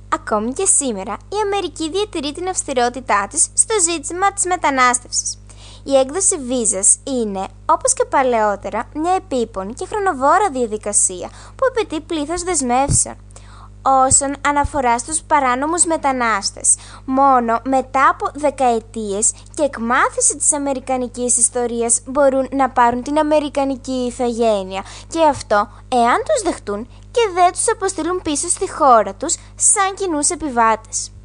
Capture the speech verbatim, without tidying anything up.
Ακόμη και σήμερα, η Αμερική διατηρεί την αυστηρότητά της στο ζήτημα της μετανάστευσης. Η έκδοση βίζας είναι, όπως και παλαιότερα, μια επίπονη και χρονοβόρα διαδικασία που απαιτεί πλήθος δεσμεύσεων. Όσον αναφορά στους παράνομους μετανάστες, μόνο μετά από δεκαετίες και εκμάθηση της αμερικανικής ιστορίας μπορούν να πάρουν την αμερικανική ηθαγένεια, και αυτό εάν τους δεχτούν και δεν τους αποστείλουν πίσω στη χώρα τους σαν κοινούς επιβάτες.